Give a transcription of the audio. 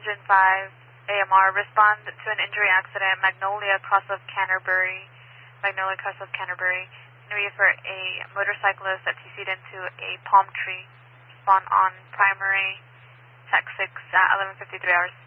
Engine 5, AMR, respond to an injury accident, Magnolia, cross of Canterbury. Injury for a motorcyclist that TC'd into a palm tree. Respond on primary, Tech 6 at 11:53 hours.